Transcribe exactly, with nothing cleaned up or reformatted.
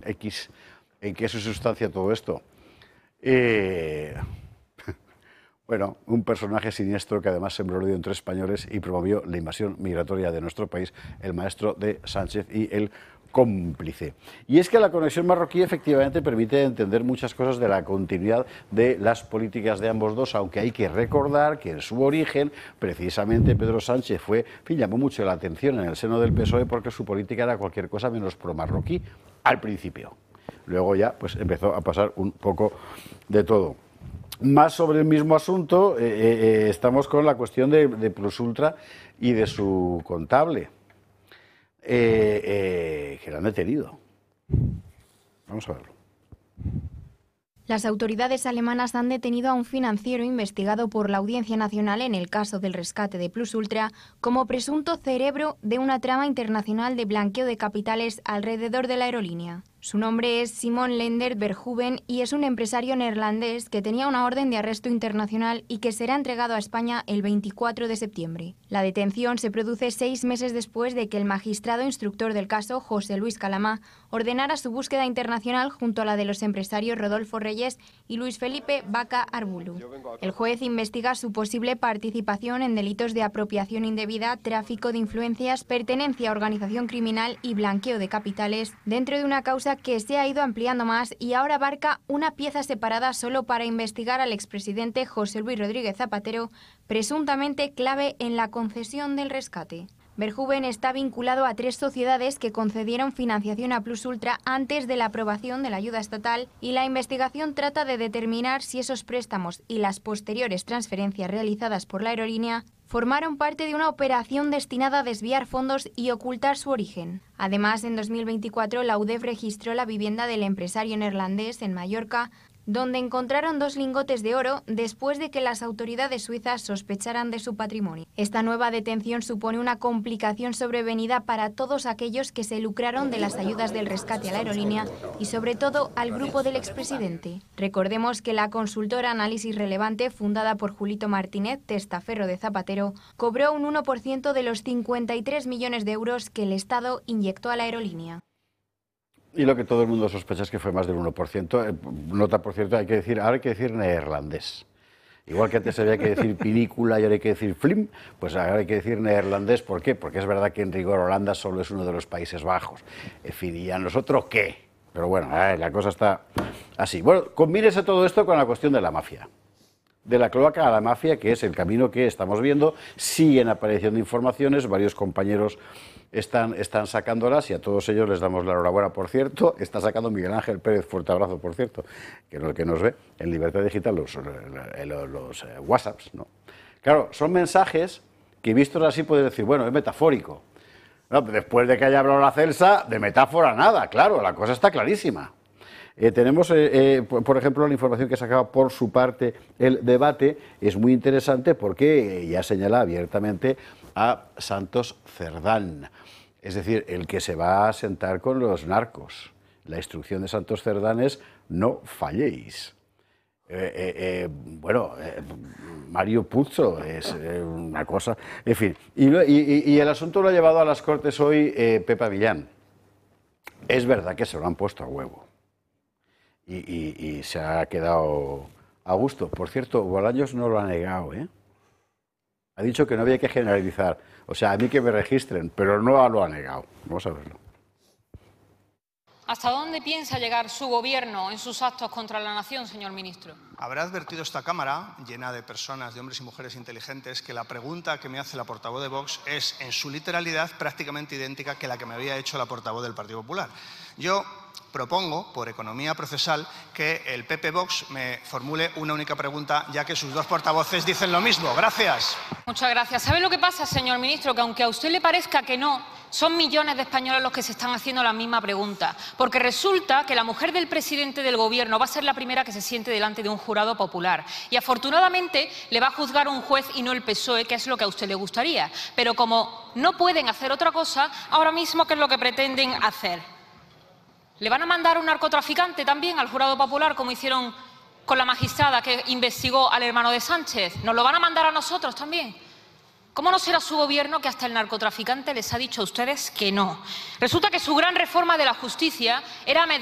X, ¿en qué se sustancia todo esto? Eh, bueno, un personaje siniestro que además sembró el odio entre españoles y promovió la invasión migratoria de nuestro país, el maestro de Sánchez y el cómplice. Y es que la conexión marroquí efectivamente permite entender muchas cosas de la continuidad de las políticas de ambos dos, aunque hay que recordar que en su origen, precisamente Pedro Sánchez fue, en fin, llamó mucho la atención en el seno del P S O E porque su política era cualquier cosa menos pro-marroquí al principio. Luego ya pues empezó a pasar un poco de todo. Más sobre el mismo asunto, eh, eh, estamos con la cuestión de, de Plus Ultra y de su contable. Eh, eh, que lo han detenido. Vamos a verlo. Las autoridades alemanas han detenido a un financiero investigado por la Audiencia Nacional en el caso del rescate de Plus Ultra como presunto cerebro de una trama internacional de blanqueo de capitales alrededor de la aerolínea. Su nombre es Simon Lendert Verhoeven y es un empresario neerlandés que tenía una orden de arresto internacional y que será entregado a España el veinticuatro de septiembre. La detención se produce seis meses después de que el magistrado instructor del caso, José Luis Calamá, ordenara su búsqueda internacional junto a la de los empresarios Rodolfo Reyes y Luis Felipe Vaca Arbulu. El juez investiga su posible participación en delitos de apropiación indebida, tráfico de influencias, pertenencia a organización criminal y blanqueo de capitales dentro de una causa que se ha ido ampliando más y ahora abarca una pieza separada solo para investigar al expresidente José Luis Rodríguez Zapatero, presuntamente clave en la concesión del rescate. Verhoeven está vinculado a tres sociedades que concedieron financiación a Plus Ultra antes de la aprobación de la ayuda estatal y la investigación trata de determinar si esos préstamos y las posteriores transferencias realizadas por la aerolínea formaron parte de una operación destinada a desviar fondos y ocultar su origen. Además, en dos mil veinticuatro, la U D E F registró la vivienda del empresario neerlandés en Mallorca, donde encontraron dos lingotes de oro después de que las autoridades suizas sospecharan de su patrimonio. Esta nueva detención supone una complicación sobrevenida para todos aquellos que se lucraron de las ayudas del rescate a la aerolínea y sobre todo al grupo del expresidente. Recordemos que la consultora Análisis Relevante, fundada por Julito Martínez, testaferro de Zapatero, cobró un uno por ciento de los cincuenta y tres millones de euros que el Estado inyectó a la aerolínea. Y lo que todo el mundo sospecha es que fue más del uno por ciento. Nota, por cierto, hay que decir, ahora hay que decir neerlandés. Igual que antes había que decir pinícula y ahora hay que decir flim, pues ahora hay que decir neerlandés. ¿Por qué? Porque es verdad que en rigor Holanda solo es uno de los Países Bajos. En fin, ¿y a nosotros qué? Pero bueno, eh, la cosa está así. Bueno, combínese todo esto con la cuestión de la mafia. De la cloaca a la mafia, que es el camino que estamos viendo. Siguen apareciendo informaciones, varios compañeros están, están sacándolas y a todos ellos les damos la enhorabuena, por cierto. Está sacando Miguel Ángel Pérez, fuerte abrazo, por cierto, que es el que nos ve en Libertad Digital, los, los, los eh, WhatsApps, ¿no? Claro, son mensajes que vistos así puedes decir, bueno, es metafórico. No, después de que haya hablado la Celsa, de metáfora nada, claro, la cosa está clarísima. Eh, tenemos, eh, eh, por, por ejemplo, la información que sacaba por su parte el debate, es muy interesante porque eh, ya señala abiertamente a Santos Cerdán, es decir, el que se va a sentar con los narcos. La instrucción de Santos Cerdán es no falléis. Eh, eh, eh, bueno, eh, Mario Puzo es eh, una cosa, en fin, y, y, y el asunto lo ha llevado a las Cortes hoy eh, Pepa Millán. Es verdad que se lo han puesto a huevo. Y, y, y se ha quedado a gusto. Por cierto, Bolaños no lo ha negado, ¿eh? Ha dicho que no había que generalizar. O sea, a mí que me registren, pero no lo ha negado. Vamos a verlo. ¿Hasta dónde piensa llegar su gobierno en sus actos contra la nación, señor ministro? Habrá advertido esta Cámara, llena de personas, de hombres y mujeres inteligentes, que la pregunta que me hace la portavoz de Vox es, en su literalidad, prácticamente idéntica que la que me había hecho la portavoz del Partido Popular. Yo propongo, por economía procesal, que el P P Vox me formule una única pregunta, ya que sus dos portavoces dicen lo mismo. Gracias. Muchas gracias. ¿Sabe lo que pasa, señor ministro? Que aunque a usted le parezca que no, son millones de españoles los que se están haciendo la misma pregunta. Porque resulta que la mujer del presidente del Gobierno va a ser la primera que se siente delante de un jurado popular. Y afortunadamente le va a juzgar un juez y no el P S O E, que es lo que a usted le gustaría. Pero como no pueden hacer otra cosa, ahora mismo, ¿qué es lo que pretenden hacer? ¿Le van a mandar un narcotraficante también al jurado popular, como hicieron con la magistrada que investigó al hermano de Sánchez? ¿Nos lo van a mandar a nosotros también? ¿Cómo no será su gobierno que hasta el narcotraficante les ha dicho a ustedes que no? Resulta que su gran reforma de la justicia era